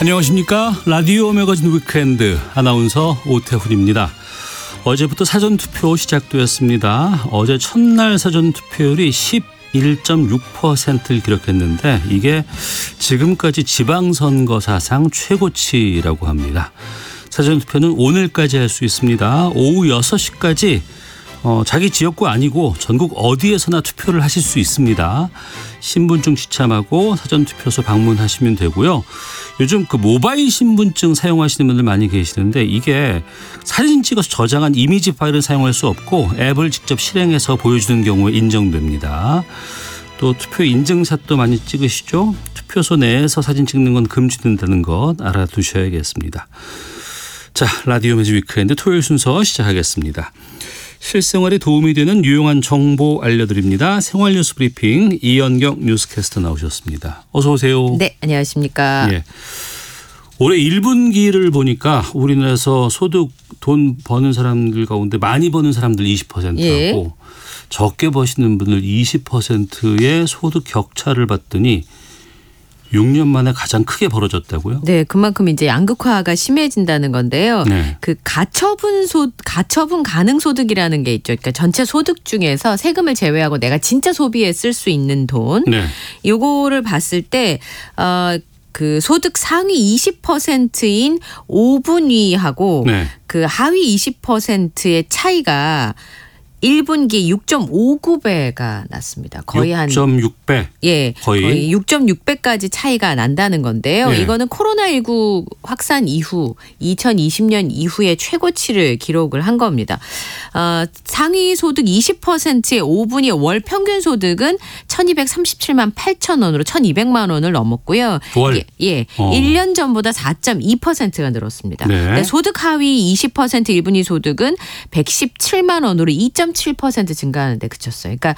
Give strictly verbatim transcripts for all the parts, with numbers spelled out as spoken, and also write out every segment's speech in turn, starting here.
안녕하십니까. 라디오 매거진 위크엔드 아나운서 오태훈입니다. 어제부터 사전투표 시작되었습니다. 어제 첫날 사전투표율이 십일 점 육 퍼센트를 기록했는데 이게 지금까지 지방선거 사상 최고치라고 합니다. 사전투표는 오늘까지 할 수 있습니다. 오후 여섯 시까지 어, 자기 지역구 아니고 전국 어디에서나 투표를 하실 수 있습니다. 신분증 지참하고 사전투표소 방문하시면 되고요. 요즘 그 모바일 신분증 사용하시는 분들 많이 계시는데 이게 사진 찍어서 저장한 이미지 파일을 사용할 수 없고 앱을 직접 실행해서 보여주는 경우에 인정됩니다. 또 투표 인증샷도 많이 찍으시죠. 투표소 내에서 사진 찍는 건 금지된다는 것 알아두셔야겠습니다. 자, 라디오 매직 위크엔드 토요일 순서 시작하겠습니다. 실생활에 도움이 되는 유용한 정보 알려드립니다. 생활뉴스 브리핑 이연경 뉴스캐스터 나오셨습니다. 어서 오세요. 네, 안녕하십니까. 예. 올해 일 분기를 보니까 우리나라에서 소득 돈 버는 사람들 가운데 많이 버는 사람들 이십 퍼센트하고 예. 적게 버시는 분들 이십 퍼센트의 소득 격차를 봤더니 육 년 만에 가장 크게 벌어졌다고요? 네, 그만큼 이제 양극화가 심해진다는 건데요. 네. 그 가처분 소 가처분 가능 소득이라는 게 있죠. 그러니까 전체 소득 중에서 세금을 제외하고 내가 진짜 소비에 쓸 수 있는 돈, 네. 요거를 봤을 때 어, 그 소득 상위 이십 퍼센트인 오 분위하고 네. 그 하위 이십 퍼센트의 차이가 일 분기 육 점 오구 배가 났습니다. 거의 한 육 점 육 배. 예, 거의, 거의 육 점 육 배까지 차이가 난다는 건데요. 예. 이거는 코로나십구 확산 이후 이천이십 년 이후에 최고치를 기록을 한 겁니다. 어, 상위 소득 이십 퍼센트의 오 분위 월 평균 소득은 천이백삼십칠만 팔천 원으로 천이백만 원을 넘었고요. 월? 예, 예. 어. 일 년 전보다 사 점 이 퍼센트가 늘었습니다. 네. 소득 하위 이십 퍼센트 일 분위 소득은 백십칠만 원으로 이 점 칠 퍼센트 증가하는 데 그쳤어요. 그러니까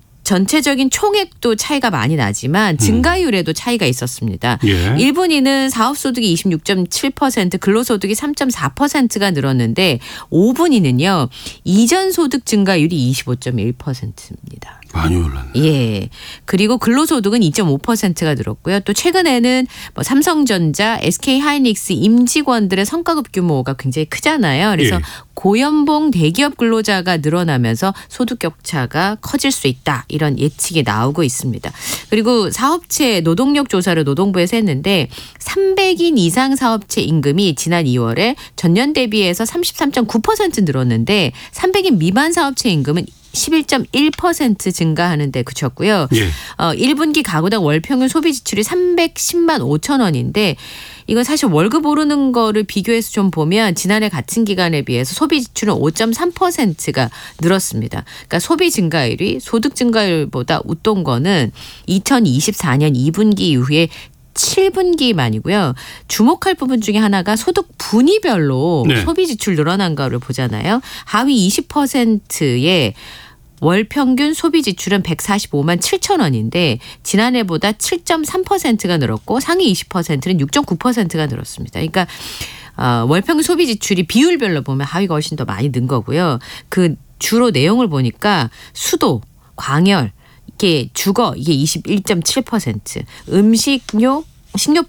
전체적인 총액도 차이가 많이 나지만 증가율에도 차이가 있었습니다. 예. 일 분위는 사업소득이 이십육 점 칠 퍼센트, 근로소득이 삼 점 사 퍼센트가 늘었는데 오 분위는요. 이전 소득 증가율이 이십오 점 일 퍼센트입니다. 많이 올랐네. 예. 그리고 근로소득은 이 점 오 퍼센트가 늘었고요. 또 최근에는 뭐 삼성전자, 에스케이하이닉스 임직원들의 성과급 규모가 굉장히 크잖아요. 그래서 예. 고연봉 대기업 근로자가 늘어나면서 소득 격차가 커질 수 있다. 이런 예측이 나오고 있습니다. 그리고 사업체 노동력 조사를 노동부에서 했는데 삼백 인 이상 사업체 임금이 지난 이월에 전년 대비해서 삼십삼 점 구 퍼센트 늘었는데 삼백 인 미만 사업체 임금은 십일 점 일 퍼센트 증가하는 데 그쳤고요. 예. 어, 일 분기 가구당 월 평균 소비 지출이 삼백십만 오천 원인데 이건 사실 월급 오르는 거를 비교해서 좀 보면 지난해 같은 기간에 비해서 소비 지출은 오 점 삼 퍼센트가 늘었습니다. 그러니까 소비 증가율이 소득 증가율보다 웃돈 거는 이천이십사 년 이 분기 이후에 칠 분기만이고요. 주목할 부분 중에 하나가 소득 분위별로 네. 소비 지출 늘어난 거를 보잖아요. 하위 이십 퍼센트의 월 평균 소비 지출은 백사십오만 칠천 원인데 지난해보다 칠 점 삼 퍼센트가 늘었고 상위 이십 퍼센트는 육 점 구 퍼센트가 늘었습니다. 그러니까 어, 월 평균 소비 지출이 비율별로 보면 하위가 훨씬 더 많이 는 거고요. 그 주로 내용을 보니까 수도, 광열, 이게 주거 이게 이십일 점 칠 퍼센트, 음식료 식료품